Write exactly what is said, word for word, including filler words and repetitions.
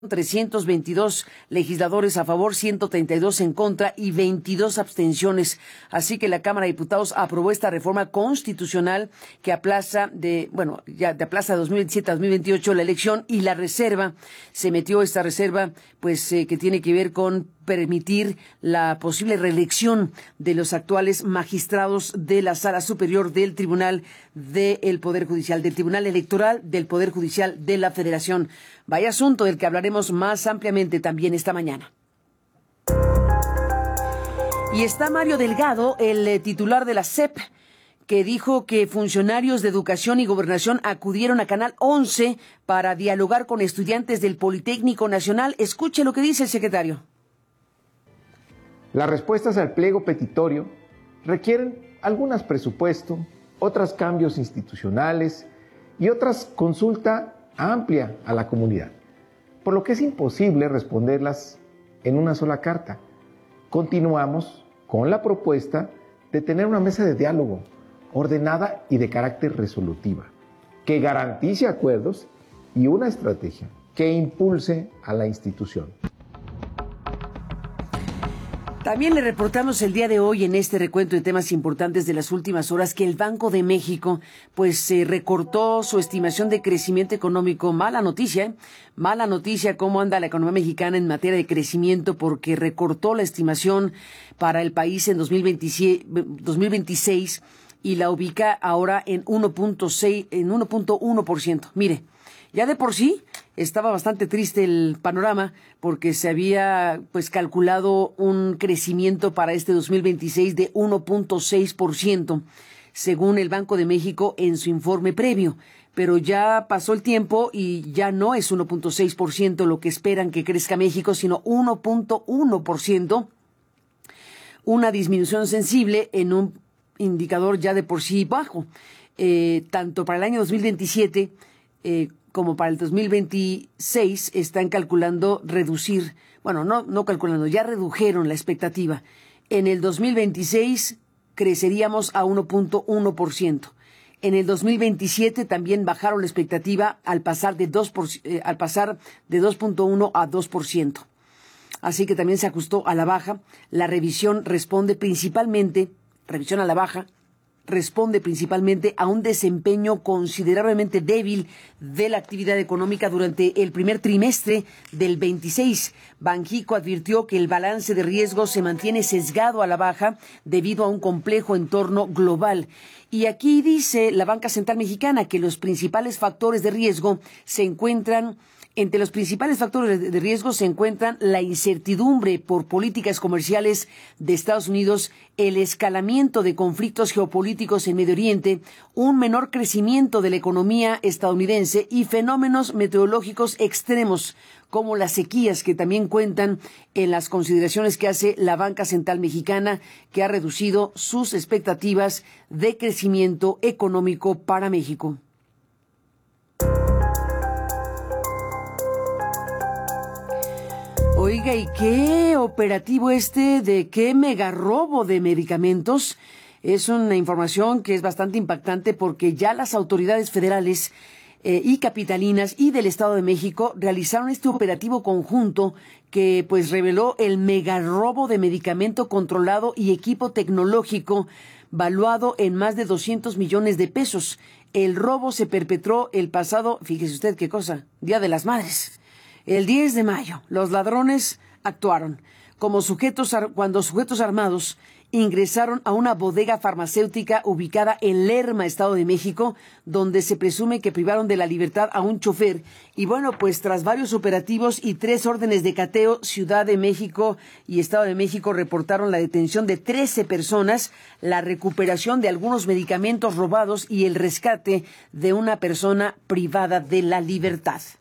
trescientos veintidós legisladores a favor, ciento treinta y dos en contra y veintidós abstenciones. Así que la Cámara de Diputados aprobó esta reforma constitucional que aplaza de, bueno, ya de aplaza de dos mil veintisiete a dos mil veintiocho la elección, y la reserva, se metió esta reserva, pues eh, que tiene que ver con permitir la posible reelección de los actuales magistrados de la Sala Superior del Tribunal del Poder Judicial, del Tribunal Electoral del Poder Judicial de la Federación. Vaya asunto del que hablaremos más ampliamente también esta mañana. Y está Mario Delgado, el eh, titular de la S E P, que dijo que funcionarios de Educación y Gobernación acudieron a Canal once para dialogar con estudiantes del Politécnico Nacional. Escuche lo que dice el secretario. Las respuestas al pliego petitorio requieren algunas presupuesto, otras cambios institucionales y otras consulta amplia a la comunidad, por lo que es imposible responderlas en una sola carta. Continuamos con la propuesta de tener una mesa de diálogo ordenada y de carácter resolutiva, que garantice acuerdos y una estrategia que impulse a la institución. También le reportamos el día de hoy en este recuento de temas importantes de las últimas horas que el Banco de México pues se eh, recortó su estimación de crecimiento económico. Mala noticia, ¿eh? Mala noticia cómo anda la economía mexicana en materia de crecimiento, porque recortó la estimación para el país en dos mil veintiséis y la ubica ahora en uno punto seis, en uno punto uno por ciento. Mire, ya de por sí estaba bastante triste el panorama, porque se había pues calculado un crecimiento para este dos mil veintiséis de uno punto seis por ciento, según el Banco de México en su informe previo. Pero ya pasó el tiempo y ya no es uno punto seis por ciento lo que esperan que crezca México, sino uno punto uno por ciento, una disminución sensible en un indicador ya de por sí bajo. Eh, tanto para el año dos mil veintisiete eh, como para el dos mil veintiséis están calculando reducir, bueno, no, no calculando, ya redujeron la expectativa. En el dos mil veintiséis creceríamos a uno punto uno por ciento. En el dos mil veintisiete también bajaron la expectativa al pasar de dos por, eh, al pasar de dos punto uno a dos por ciento. Así que también se ajustó a la baja. La revisión responde principalmente, revisión a la baja, responde principalmente a un desempeño considerablemente débil de la actividad económica durante el primer trimestre del veintiséis. Banjico advirtió que el balance de riesgo se mantiene sesgado a la baja debido a un complejo entorno global. Y aquí dice la Banca Central Mexicana que los principales factores de riesgo se encuentran Entre los principales factores de riesgo se encuentran la incertidumbre por políticas comerciales de Estados Unidos, el escalamiento de conflictos geopolíticos en Medio Oriente, un menor crecimiento de la economía estadounidense y fenómenos meteorológicos extremos, como las sequías, que también cuentan en las consideraciones que hace la Banca Central Mexicana, que ha reducido sus expectativas de crecimiento económico para México. Oiga, ¿y qué operativo este de qué mega robo de medicamentos? Es una información que es bastante impactante, porque ya las autoridades federales eh, y capitalinas y del Estado de México realizaron este operativo conjunto que pues reveló el mega robo de medicamento controlado y equipo tecnológico valuado en más de doscientos millones de pesos. El robo se perpetró el pasado, fíjese usted qué cosa, Día de las Madres. El diez de mayo, los ladrones actuaron como sujetos cuando sujetos armados ingresaron a una bodega farmacéutica ubicada en Lerma, Estado de México, donde se presume que privaron de la libertad a un chofer. Y bueno, pues tras varios operativos y tres órdenes de cateo, Ciudad de México y Estado de México reportaron la detención de trece personas, la recuperación de algunos medicamentos robados y el rescate de una persona privada de la libertad.